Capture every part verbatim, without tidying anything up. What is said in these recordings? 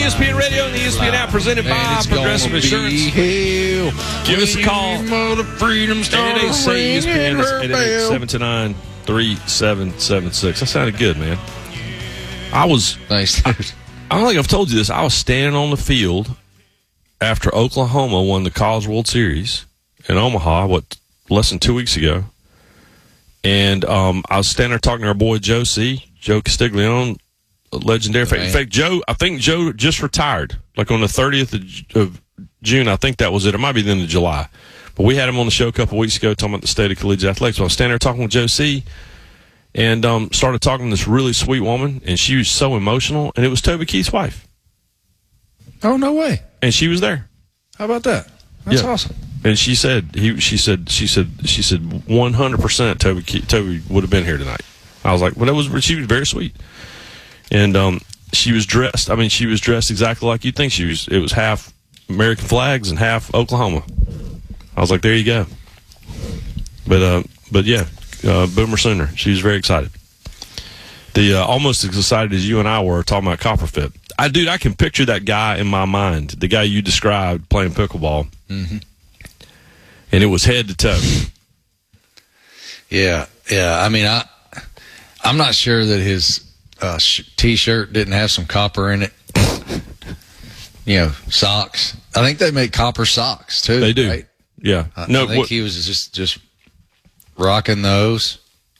E S P N Radio and the E S P N app presented by Progressive Insurance. Give us a call. eight eight say E S P N. That's eight eight eight, seven two nine, three seven seven six. That sounded good, man. I was. Nice, dude. I don't think I've told you this. I was standing on the field after Oklahoma won the College World Series in Omaha, what, less than two weeks ago. And um, I was standing there talking to our boy Joe C., Joe Castiglione, legendary. Right. In fact, Joe, I think Joe just retired, like on the thirtieth of June. I think that was it. It might be the end of July. But we had him on the show a couple weeks ago talking about the state of collegiate athletics. So I was standing there talking with Joe C., and um, started talking to this really sweet woman, and she was so emotional, and it was Toby Keith's wife. Oh, no way. And she was there. How about that? That's yeah. awesome. And she said, he, she said, she said, she said, one hundred percent Toby, Toby would have been here tonight. I was like, well, that was, she was very sweet. And um, she was dressed, I mean, she was dressed exactly like you'd think she was. It was half American flags and half Oklahoma. I was like, there you go. But, uh, but yeah, uh, Boomer Sooner, she was very excited. The uh, almost as excited as you and I were talking about Copperfit. I, dude, I can picture that guy in my mind, the guy you described playing pickleball. Mm-hmm. And it was head to toe. Yeah, yeah. I mean, I, I'm not sure that his uh, sh- T-shirt didn't have some copper in it. You know, socks. I think they make copper socks too. They do. Right? Yeah. I, no, I think what, he was just just rocking those.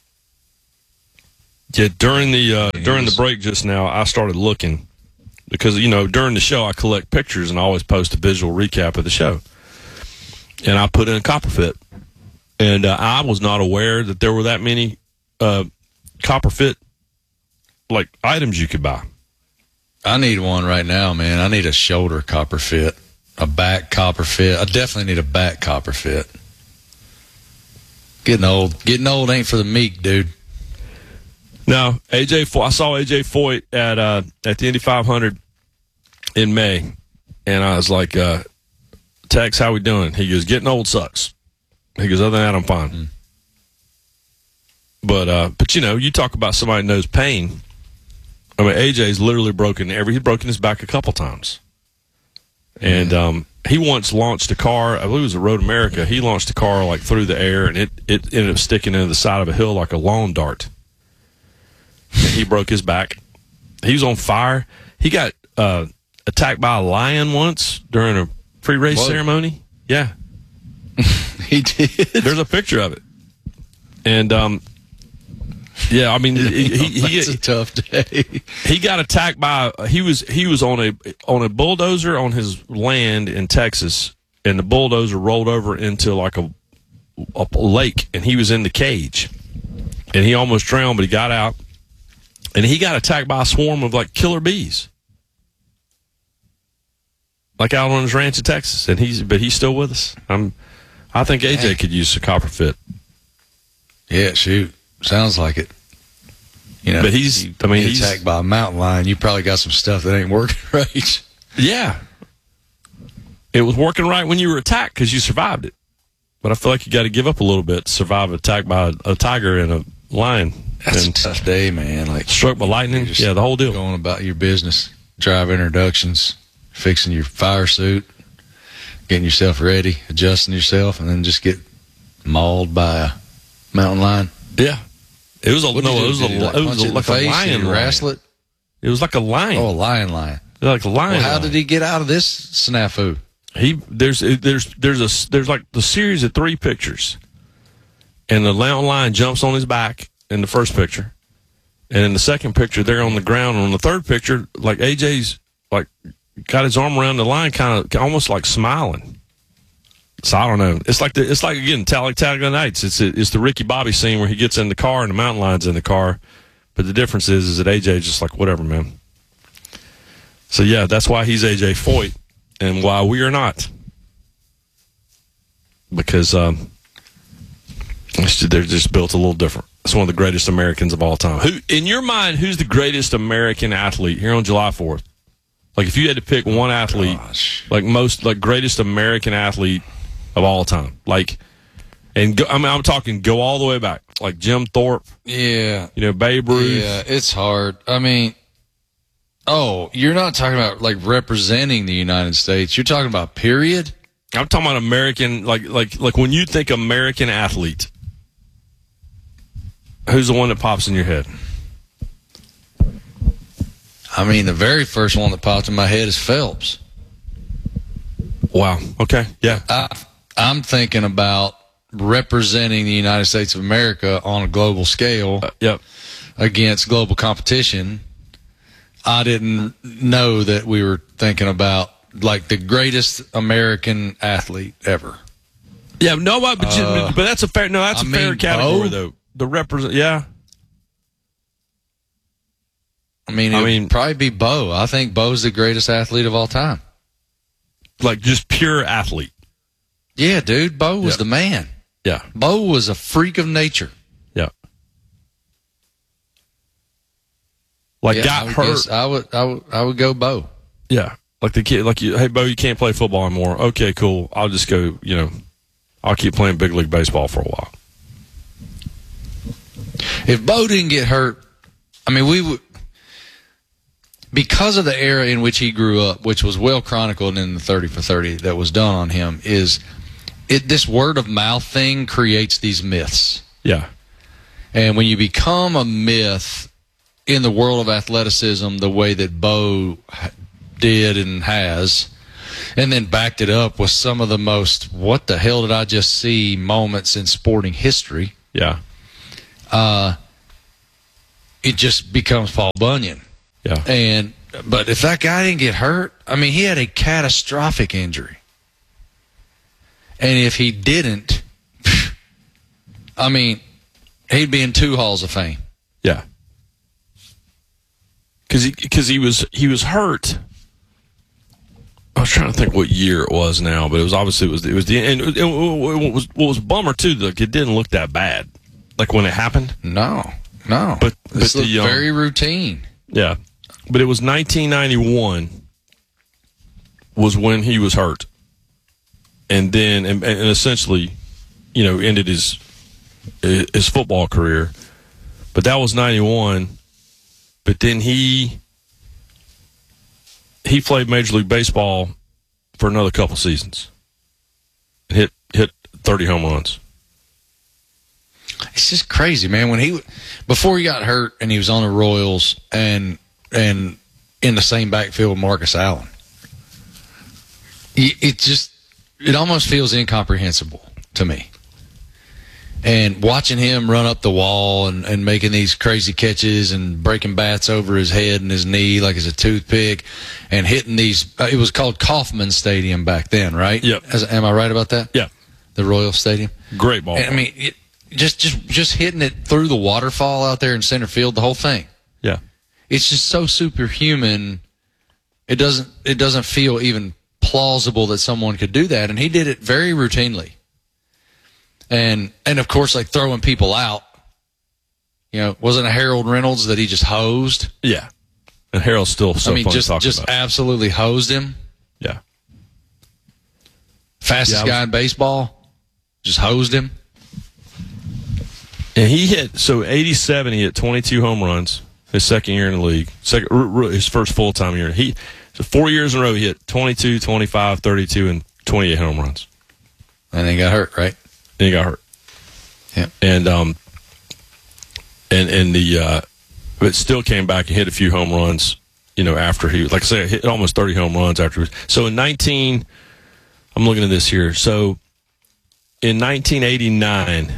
Yeah. During the uh, during was, the break just now, I started looking because you know during the show I collect pictures and I always post a visual recap of the show. And I put in a Copperfit. And uh, I was not aware that there were that many uh, Copperfit, like, items you could buy. I need one right now, man. I need a shoulder Copperfit, a back Copperfit. I definitely need a back Copperfit. Getting old. Getting old ain't for the meek, dude. No, A J. Foy, I saw A J Foyt at uh, at the Indy five hundred in May. And I was like, uh, Tex, how we doing? He goes, getting old sucks. He goes, other than that, I'm fine. Mm. But, uh, but you know, you talk about somebody who knows pain. I mean, A J's literally broken every, he's broken his back a couple times. And, um, he once launched a car, I believe it was at Road America. He launched a car like through the air and it, it ended up sticking into the side of a hill like a lawn dart. And he broke his back. He was on fire. He got, uh, attacked by a lion once during a pre-race Whoa. ceremony. Yeah. He did. There's a picture of it. And, um, yeah, I mean, he, he, That's he, a tough day. he got attacked by, he was, he was on a, on a bulldozer on his land in Texas, and the bulldozer rolled over into like a, a lake, and he was in the cage. And he almost drowned, but he got out. And he got attacked by a swarm of like killer bees. Like out on his ranch in Texas, and he's but he's still with us. I'm, I think A J Dang. could use a Copperfit. Yeah, shoot, sounds like it. You know, but he's. You I mean, get he's attacked by a mountain lion. You probably got some stuff that ain't working right. Yeah, it was working right when you were attacked because you survived it. But I feel like you got to give up a little bit to survive an attack by a, a tiger and a lion. That's and a tough day, man. Like struck by lightning. Yeah, the whole deal. Going about your business, drive introductions, fixing your fire suit, getting yourself ready, adjusting yourself, and then just get mauled by a mountain lion. Yeah, it was a what no. It was a, like it was a, like a lion. Wrestle it. It was like a lion. Oh, a lion, lion. Like a lion. Well, how lion. did he get out of this snafu? He there's there's there's a there's like the series of three pictures, and the mountain lion jumps on his back in the first picture, and in the second picture they're on the ground. And on the third picture, like A J's like got his arm around the lion, kind of almost like smiling. So I don't know. It's like the it's like again Talladega Nights. It's it's the Ricky Bobby scene where he gets in the car and the mountain lion's in the car, but the difference is is that A J's just like whatever, man. So yeah, that's why he's A J Foyt. And why we are not. Because um, they're just built a little different. It's one of the greatest Americans of all time. Who, in your mind, who's the greatest American athlete here on July fourth? Like, if you had to pick one athlete, Gosh. like most, like greatest American athlete of all time, like, and go, I mean, I'm talking go all the way back, like Jim Thorpe. Yeah, you know, Babe Ruth. Yeah, it's hard. I mean, Oh, you're not talking about like representing the United States. You're talking about period. I'm talking about American, like like like when you think American athlete, who's the one that pops in your head? I mean, the very first one that popped in my head is Phelps. Wow. Okay. Yeah. I, I'm thinking about representing the United States of America on a global scale Uh, yep. against global competition. I didn't know that we were thinking about like the greatest American athlete ever. Yeah. No, but but, you- Uh, but that's a fair. No, that's I a fair mean, category Bo? though. The represent. Yeah. I mean, it I would mean- probably be Bo. I think Bo's the greatest athlete of all time. Like just pure athlete. Yeah, dude, Bo was Yeah. the man. Yeah. Bo was a freak of nature. Yeah. Like Yeah, I got would hurt. guess- I would, I would, I would go Bo. Yeah. Like the kid, like you, hey, Bo, you can't play football anymore. Okay, cool. I'll just go, you know, I'll keep playing big league baseball for a while. If Bo didn't get hurt, I mean, we would, because of the era in which he grew up, which was well chronicled in the thirty for thirty that was done on him, is it this word of mouth thing creates these myths. Yeah. And when you become a myth in the world of athleticism, the way that Bo did and has, and then backed it up with some of the most, what the hell did I just see moments in sporting history, Yeah. uh, it just becomes Paul Bunyan. Yeah. And but if that guy didn't get hurt, I mean, he had a catastrophic injury. And if he didn't, I mean, he'd be in two halls of fame. Yeah. Cause he, cause he was, he was hurt. I was trying to think what year it was now, but it was obviously it was, it was the, and it, it was, what was a bummer too, like it didn't look that bad. Like when it happened. No, no. But- this but looked the, um, very routine. Yeah. But it was nineteen ninety-one was when he was hurt. And then, and, and essentially, you know, ended his, his football career. But that was ninety-one. But then he, he played Major League Baseball for another couple seasons. And hit, hit thirty home runs. It's just crazy, man. When he before he got hurt and he was on the Royals and and in the same backfield with Marcus Allen, it it just it almost feels incomprehensible to me. And watching him run up the wall and, and making these crazy catches and breaking bats over his head and his knee like it's a toothpick and hitting these, uh, it was called Kauffman Stadium back then, right? Yep. As, am I right about that? Yeah. The Royal Stadium. Great ball. And, I mean, it, just just just hitting it through the waterfall out there in center field, the whole thing. Yeah. It's just so superhuman. It doesn't it doesn't feel even plausible that someone could do that, and he did it very routinely. And and of course, like throwing people out. You know, wasn't it Harold Reynolds that he just hosed? Yeah. And Harold's still so I mean, fun just to talk just about. absolutely hosed him. Yeah. Fastest Yeah, I was- guy in baseball, just hosed him. And he hit, so eighty-seven, he hit twenty-two home runs his second year in the league, second, r- r- his first full-time year. He, so four years in a row, he hit twenty-two, twenty-five, thirty-two, and twenty-eight home runs. And then he got hurt, right? Then he got hurt. Yeah. And, um, and, and the, uh, but still came back and hit a few home runs, you know, after he, like I said, hit almost thirty home runs after. So in nineteen, I'm looking at this here. So in nineteen eighty-nine,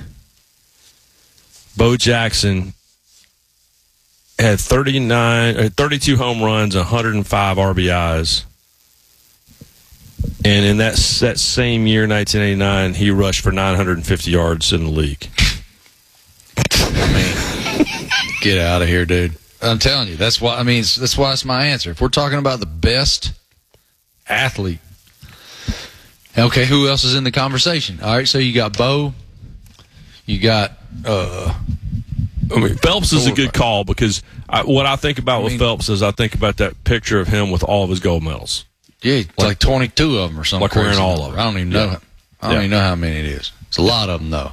Bo Jackson had thirty-nine, or thirty-two home runs, one hundred five R B Is. And in that, that same year, nineteen eighty-nine, he rushed for nine hundred fifty yards in the league. Man, get out of here, dude. I'm telling you, that's why. I mean, it's, that's why it's my answer. If we're talking about the best athlete, okay, who else is in the conversation? All right, so you got Bo, you got. Uh, I mean, Phelps is a good call because I, what I think about I with mean- Phelps is I think about that picture of him with all of his gold medals. yeah, it's like, twenty-two of them or something. Like wearing crazy all number. of them. I don't even know. Yeah. I don't Yeah. even know how many it is. It's a lot of them, though.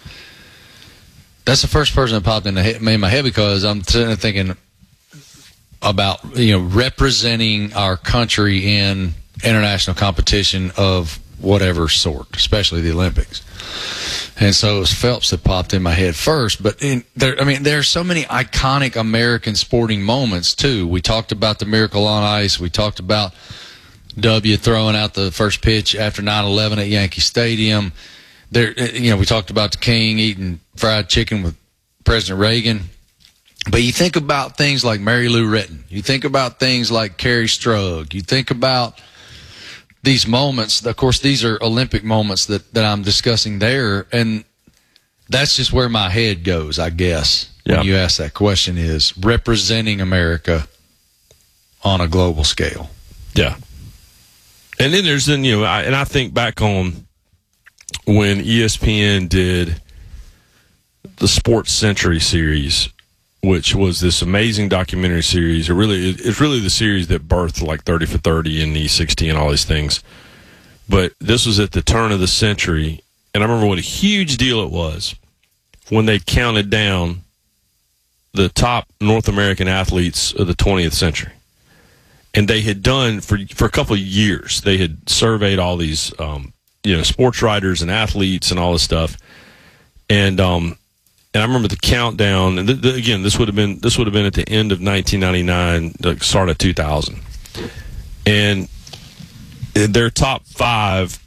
That's the first person that popped in, the head, in my head because I'm sitting there thinking, about, you know, representing our country in international competition of whatever sort, especially the Olympics. And so it was Phelps that popped in my head first. But in there, I mean, there are so many iconic American sporting moments too. We talked about the Miracle on Ice. We talked about W throwing out the first pitch after nine eleven at Yankee Stadium. There, you know, we talked about the King eating fried chicken with President Reagan. But you think about things like Mary Lou Retton. You think about things like Carrie Strug. You think about these moments. Of course, these are Olympic moments that, that I'm discussing there. And that's just where my head goes, I guess, when yeah. you ask that question, is representing America on a global scale. Yeah. And then there's, then, you know, I, and I think back on when E S P N did the Sports Century series, which was this amazing documentary series. It really, it's really the series that birthed like thirty for thirty and E sixty and all these things. But this was at the turn of the century, and I remember what a huge deal it was when they counted down the top North American athletes of the twentieth century. And they had done, for for a couple of years, they had surveyed all these, um, you know, sports writers and athletes and all this stuff. And, um, And I remember the countdown, and th- th- again, this would have been this would have been at the end of nineteen ninety-nine, the start of two thousand, and their top five.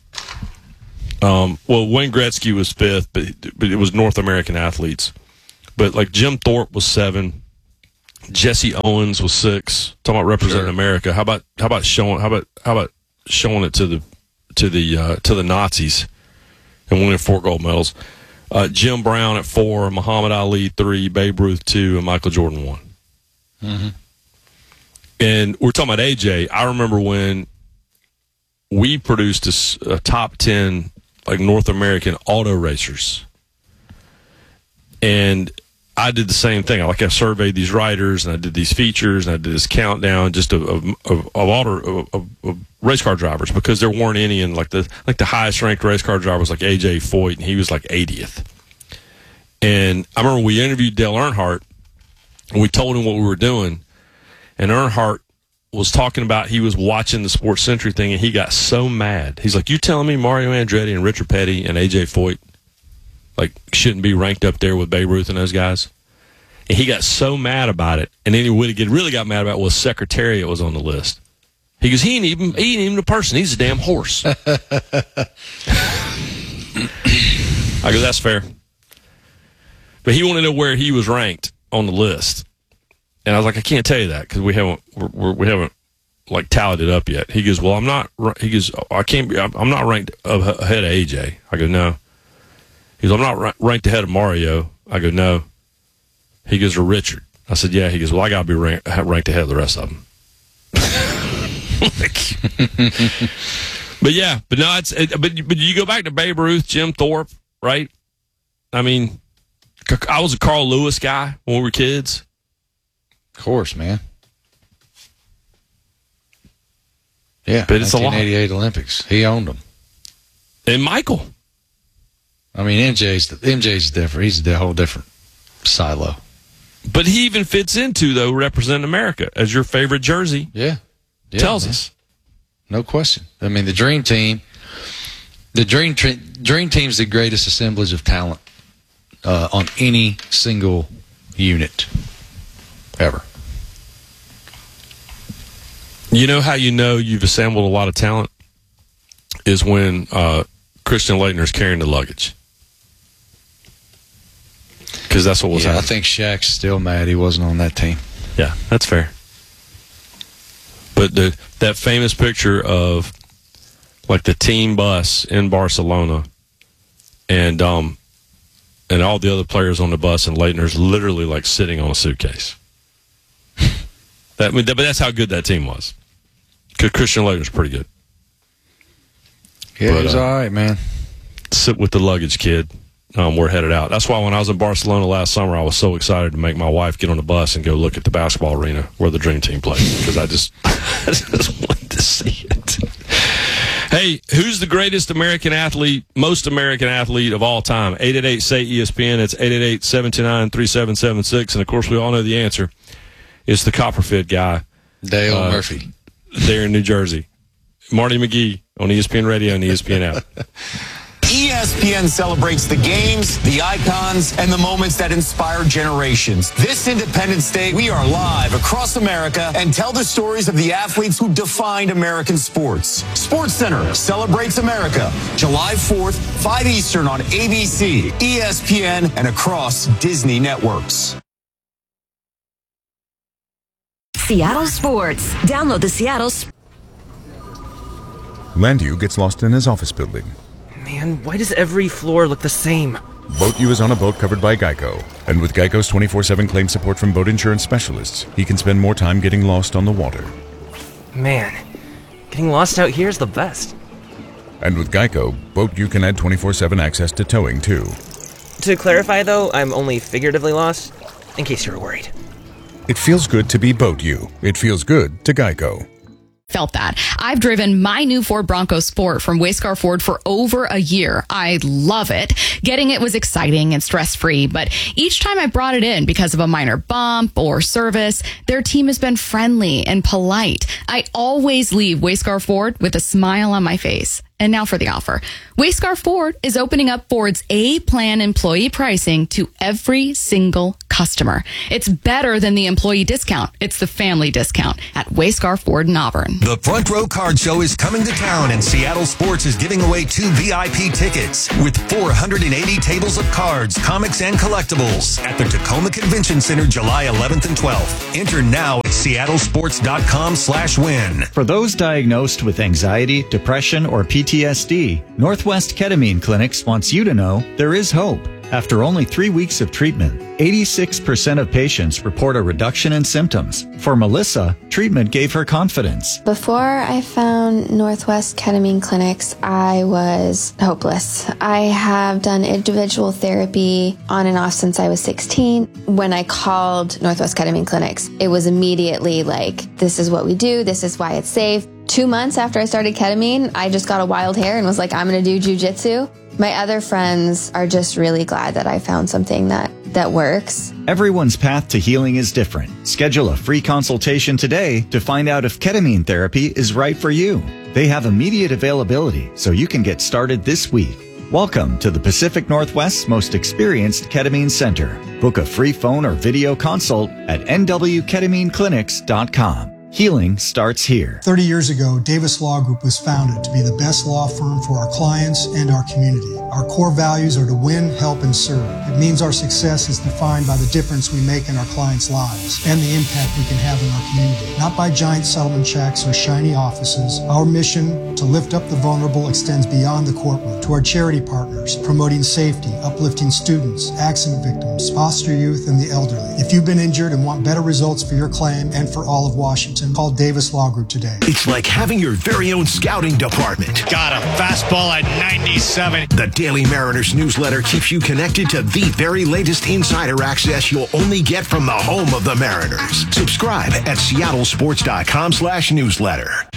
Um, well, Wayne Gretzky was fifth, but, but it was North American athletes. But like Jim Thorpe was seven, Jesse Owens was six. Talking about representing Sure. America. How about how about showing how about how about showing it to the to the uh, to the Nazis and winning four gold medals. Uh, Jim Brown at four, Muhammad Ali three, Babe Ruth two, and Michael Jordan one. Mm-hmm. And we're talking about A J. I remember when we produced a, a top ten like North American auto racers, and I did the same thing. Like I surveyed these riders, and I did these features, and I did this countdown just of of, of, of auto of, of, of race car drivers, because there weren't any in like the like the highest ranked race car driver was like A J Foyt, and he was like eightieth. And I remember we interviewed Dale Earnhardt, and we told him what we were doing, and Earnhardt was talking about he was watching the Sports Century thing, and he got so mad. He's like, "You telling me Mario Andretti and Richard Petty and A J Foyt like shouldn't be ranked up there with Babe Ruth and those guys?" And he got so mad about it. And then what he really got mad about was Secretariat was on the list. He goes, he ain't even he ain't even a person. He's a damn horse. I go, that's fair. But he wanted to know where he was ranked on the list. And I was like, I can't tell you that because we haven't we're, we're, we haven't like tallied it up yet. He goes, well, I'm not. He goes, I can't be. I'm not ranked ahead of A J. I go, no. He goes, I'm not ranked ahead of Mario. I go, no. He goes, or Richard. I said, yeah. He goes, well, I got to be ranked, ranked ahead of the rest of them. But yeah, but no, it's it, but but you go back to Babe Ruth, Jim Thorpe, right? I mean, I was a Carl Lewis guy when we were kids. Of course, man. Yeah, but it's a lot. nineteen eighty-eight Olympics. He owned them. And Michael. I mean, M J's the, M J's different. He's a whole different silo. But he even fits into, though, representing America as your favorite jersey. Yeah. yeah tells man. us. No question. I mean, the Dream Team, the Dream tri- Dream Team's the greatest assemblage of talent uh, on any single unit ever. You know how you know you've assembled a lot of talent is when uh, Christian Laettner's carrying the luggage. Because that's what was yeah, happening. I think Shaq's still mad he wasn't on that team. Yeah, that's fair. But the that famous picture of like the team bus in Barcelona, and um, and all the other players on the bus, and Laettner's literally like sitting on a suitcase. that, I mean, that, but that's how good that team was. Because Christian Laettner's pretty good. Yeah, but, he was uh, all right, man. Sit with the luggage, kid. Um, we're headed out. That's why when I was in Barcelona last summer, I was so excited to make my wife get on the bus and go look at the basketball arena where the Dream Team played, because I just, I just wanted to see it. Hey, who's the greatest American athlete, most American athlete of all time? eight eight eight, S A Y, E S P N. It's eight eight eight, seven two nine, three seven seven six. And, of course, we all know the answer. It's the Copperfield guy. Dale uh, Murphy. There in New Jersey. Marty McGee on E S P N Radio and E S P N App. E S P N celebrates the games, the icons, and the moments that inspire generations. This Independence Day, we are live across America and tell the stories of the athletes who defined American sports. Sports Center celebrates America, July fourth, five Eastern on A B C, E S P N, and across Disney networks. Seattle Sports. Download the Seattle Sports. Landu gets lost in his office building. Man, why does every floor look the same? Boat U is on a boat covered by Geico. And with Geico's twenty-four seven claim support from boat insurance specialists, he can spend more time getting lost on the water. Man, getting lost out here is the best. And with Geico, Boat U can add twenty-four seven access to towing, too. To clarify, though, I'm only figuratively lost, in case you were worried. It feels good to be Boat U. It feels good to Geico. Felt that. I've driven my new Ford Bronco Sport from Wayscar Ford for over a year. I love it. Getting it was exciting and stress-free, but each time I brought it in because of a minor bump or service, their team has been friendly and polite. I always leave Wayscar Ford with a smile on my face. And now for the offer. Wayscar Ford is opening up Ford's A-Plan employee pricing to every single customer. It's better than the employee discount. It's the family discount at Wayscar Ford in Auburn. The Front Row Card Show is coming to town, and Seattle Sports is giving away two V I P tickets with four hundred eighty tables of cards, comics, and collectibles at the Tacoma Convention Center July eleventh and twelfth. Enter now at seattlesports.com slash win. For those diagnosed with anxiety, depression, or P T S D, Northwest Ketamine Clinics wants you to know there is hope. After only three weeks of treatment, eighty-six percent of patients report a reduction in symptoms. For Melissa, treatment gave her confidence. Before I found Northwest Ketamine Clinics, I was hopeless. I have done individual therapy on and off since I was sixteen. When I called Northwest Ketamine Clinics, it was immediately like, this is what we do, this is why it's safe. Two months after I started ketamine, I just got a wild hair and was like, I'm going to do jujitsu. My other friends are just really glad that I found something that, that works. Everyone's path to healing is different. Schedule a free consultation today to find out if ketamine therapy is right for you. They have immediate availability, so you can get started this week. Welcome to the Pacific Northwest's most experienced ketamine center. Book a free phone or video consult at n w ketamine clinics dot com. Healing starts here. thirty years ago, Davis Law Group was founded to be the best law firm for our clients and our community. Our core values are to win, help, and serve. It means our success is defined by the difference we make in our clients' lives and the impact we can have in our community. Not by giant settlement checks or shiny offices. Our mission to lift up the vulnerable extends beyond the courtroom to our charity partners, promoting safety, uplifting students, accident victims, foster youth, and the elderly. If you've been injured and want better results for your claim and for all of Washington, call Davis Law Group today. It's like having your very own scouting department. Got a fastball at ninety-seven. The Daily Mariners newsletter keeps you connected to the very latest insider access you'll only get from the home of the Mariners. Subscribe at seattlesports.com slash newsletter.